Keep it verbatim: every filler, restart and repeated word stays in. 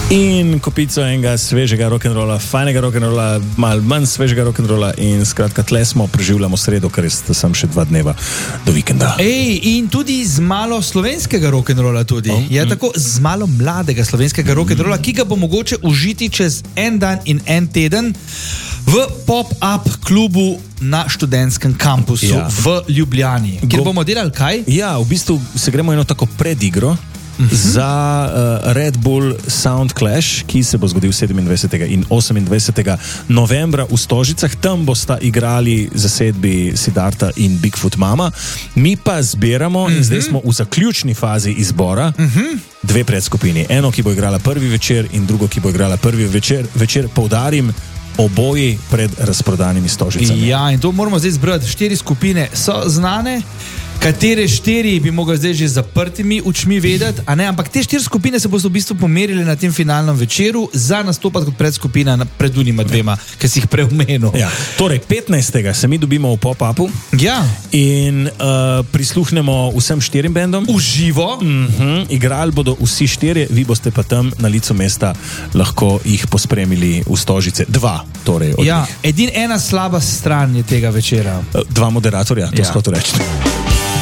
In kopico enega svežega rock'n'rolla, fajnega rock'n'rolla, malo manj svežega rock'n'rolla in skratka, tle smo, preživljamo sredo, ker je sem še dva dneva do vikenda. Ej, in tudi z malo slovenskega rock'n'rolla tudi. Oh, ja, mm. tako z malo mladega slovenskega rock'n'rolla, ki ga bo mogoče užiti čez en dan in en teden v pop-up klubu na študentskem kampusu ja. v Ljubljani. Kjer Go... bomo delali kaj? Ja, v bistvu se gremo eno tako predigro. Uh-huh. Za uh, Red Bull Sound Clash, ki se bo zgodil sedemindvajsetega in osemindvajsetega novembra v Stožicah. Tam bosta igrali zasedbi Siddharta in Bigfoot Mama. Mi pa zbiramo uh-huh. in zdaj smo v zaključni fazi izbora uh-huh. dve predskupini. Eno, ki bo igrala prvi večer in drugo, ki bo igrala prvi večer. Večer poudarim, oboji pred razprodanimi Stožicami. Ja, in to moramo zdaj zbrati. Štiri skupine so znane. Katere štiri bi mogli zdaj že zaprtimi očmi vedeti, a ne, ampak te štiri skupine se bodo v bistvu pomerili na tem finalnem večeru za nastopati kot predskupina pred unima dvema, ki si jih preomenil. Ja, torej, petnajstega se mi dobimo v pop-upu ja. in uh, prisluhnemo vsem štirim bendom. V živo. Uh-huh. Igrali bodo vsi štirje, vi boste pa tam na licu mesta lahko jih pospremili v Stožice. Dva, torej od ja, njih. Edin ena slaba stran je tega večera. Dva moderatorja, to ja. skoto reči.